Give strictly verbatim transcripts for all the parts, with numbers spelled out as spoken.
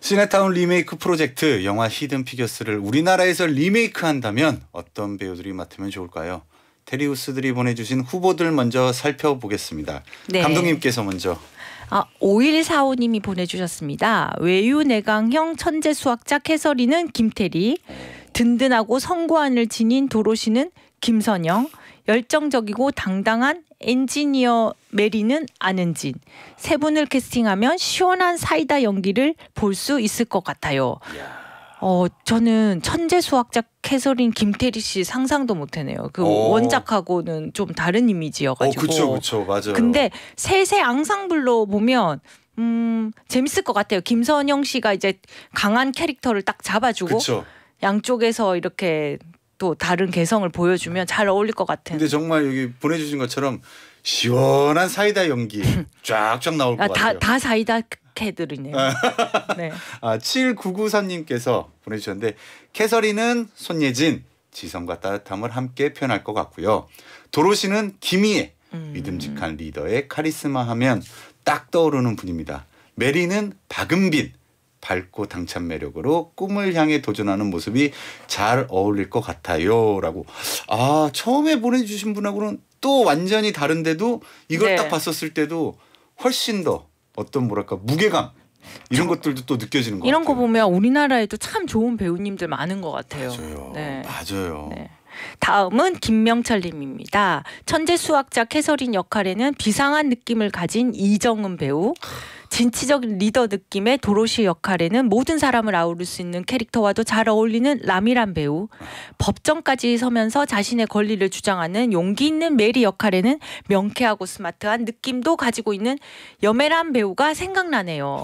시네타운 리메이크 프로젝트 영화 히든 피겨스를 우리나라에서 리메이크한다면 어떤 배우들이 맡으면 좋을까요? 테리우스들이 보내주신 후보들 먼저 살펴보겠습니다. 네. 감독님께서 먼저. 아, 오일사오님이 보내주셨습니다. 외유내강형 천재 수학자 캐서린은 김태리, 든든하고 성고한을 지닌 도로시는 김선영, 열정적이고 당당한 엔지니어 메리는 안은진. 세 분을 캐스팅하면 시원한 사이다 연기를 볼 수 있을 것 같아요. 어, 저는 천재 수학자 캐서린 김태리 씨 상상도 못해네요. 그 오. 원작하고는 좀 다른 이미지여가지고. 그렇죠, 그렇죠, 맞아요. 근데 셋의 앙상블로 보면 음, 재밌을 것 같아요. 김선영 씨가 이제 강한 캐릭터를 딱 잡아주고 그쵸. 양쪽에서 이렇게 또 다른 개성을 보여주면 잘 어울릴 것 같은. 근데 정말 여기 보내주신 것처럼 시원한 사이다 연기 쫙쫙 나올 것 아, 같아요. 다, 다 사이다 캐들이네요. 네. 아, 칠구구사님께서 보내주셨는데 캐서린은 손예진, 지성과 따뜻함을 함께 표현할 것 같고요. 도로시는 김희애, 음. 믿음직한 리더의 카리스마 하면 딱 떠오르는 분입니다. 메리는 박은빈, 밝고 당찬 매력으로 꿈을 향해 도전하는 모습이 잘 어울릴 것 같아요. 라고. 아, 처음에 보내주신 분하고는 또 완전히 다른데도 이걸 네. 딱 봤었을 때도 훨씬 더 어떤 뭐랄까 무게감 이런 것들도 또 느껴지는 것 이런 같아요. 거 보면 우리나라에도 참 좋은 배우님들 많은 것 같아요. 맞아요. 네. 맞아요. 네. 다음은 김명철님입니다. 천재 수학자 캐서린 역할에는 비상한 느낌을 가진 이정은 배우, 진취적인 리더 느낌의 도로시 역할에는 모든 사람을 아우를 수 있는 캐릭터와도 잘 어울리는 라미란 배우, 법정까지 서면서 자신의 권리를 주장하는 용기 있는 메리 역할에는 명쾌하고 스마트한 느낌도 가지고 있는 여메란 배우가 생각나네요.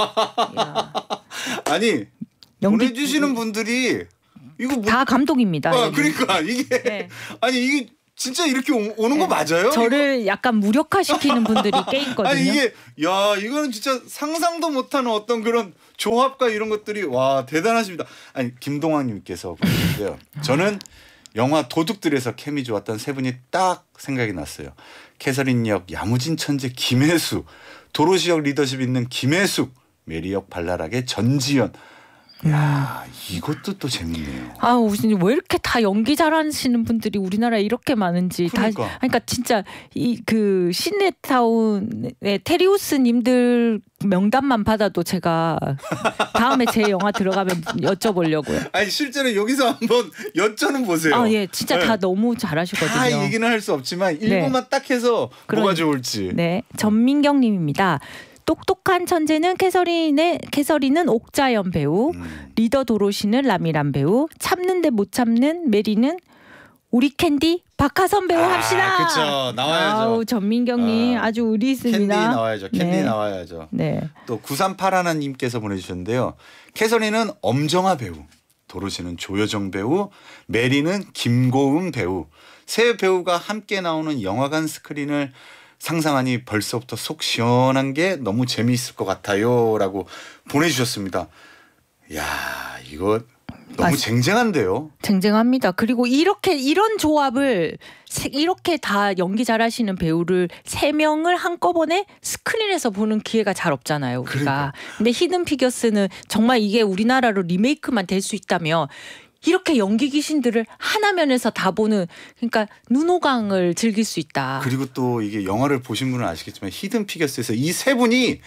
아니 연기... 보내주시는 분들이 이거 뭐... 다 감독입니다. 아, 그러니까 이게 네. 아니 이게 진짜 이렇게 오, 오는 거 네. 맞아요? 저를 이거? 약간 무력화시키는 분들이 꽤 있거든요. 아니 이게 야 이거는 진짜 상상도 못하는 어떤 그런 조합과 이런 것들이 와 대단하십니다. 아니 김동환님께서 그러는데요. 저는 영화 도둑들에서 케미 좋았던 세 분이 딱 생각이 났어요. 캐서린 역 야무진 천재 김혜수, 도로시 역 리더십 있는 김혜숙, 메리 역 발랄하게 전지현. 야 이것도 또 재밌네요. 아, 왜 이렇게 다 연기 잘하시는 분들이 우리나라에 이렇게 많은지. 그러니까, 다, 그러니까 진짜 이 그 시네타운의 테리우스님들 명단만 받아도 제가 다음에 제 영화 들어가면 여쭤보려고요. 아니 실제로 여기서 한번 여쭤는 보세요. 아, 예, 진짜 네. 다 너무 잘하시거든요. 다 얘기는 할 수 없지만 일부만 네. 딱 해서 그러니, 뭐가 좋을지. 네, 전민경님입니다. 똑똑한 천재는 캐서린의 캐서린은 옥자연 배우, 음. 리더 도로시는 라미란 배우, 참는데 못 참는 메리는 우리 캔디 박하선 배우 아, 합시다. 그렇죠. 나와야죠. 아우, 전민경님 어, 아주 의리 있습니다. 캔디 나와야죠. 캔디 네. 나와야죠. 네. 또 구삼팔일님께서 보내주셨는데요. 캐서린은 엄정화 배우, 도로시는 조여정 배우, 메리는 김고은 배우. 세 배우가 함께 나오는 영화관 스크린을 상상하니 벌써부터 속 시원한 게 너무 재미있을 것 같아요. 라고 보내주셨습니다. 이야 이거 너무 맞... 쟁쟁한데요. 쟁쟁합니다. 그리고 이렇게 이런 조합을 이렇게 다 연기 잘하시는 배우를 세 명을 한꺼번에 스크린에서 보는 기회가 잘 없잖아요. 우리가. 그러니까. 근데 히든 피겨스는 정말 이게 우리나라로 리메이크만 될 수 있다면 이렇게 연기 귀신들을 하나면에서 다 보는 그러니까 눈호강을 즐길 수 있다. 그리고 또 이게 영화를 보신 분은 아시겠지만 히든 피겨스에서 이 세 분이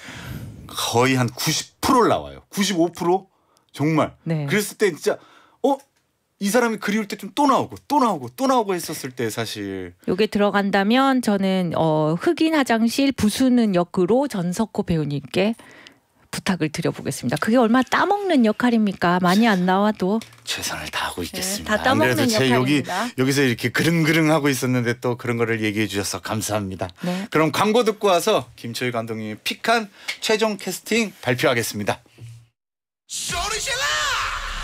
거의 한 구십 퍼센트를 나와요. 구십오 퍼센트 정말. 네. 그랬을 때 진짜 어? 이 사람이 그리울 때 좀 또 나오고 또 나오고 또 나오고 했었을 때 사실. 요게 들어간다면 저는 어, 흑인 화장실 부수는 역으로 전석호 배우님께 부탁을 드려보겠습니다. 그게 얼마나 따먹는 역할입니까? 많이 안 나와도 최선을 다하고 있겠습니다. 네, 다 따먹는 안 제 역할입니다. 여기 여기서 이렇게 그릉그릉 하고 있었는데 또 그런 거를 얘기해 주셔서 감사합니다. 네. 그럼 광고 듣고 와서 김초희 감독님이 픽한 최종 캐스팅 발표하겠습니다.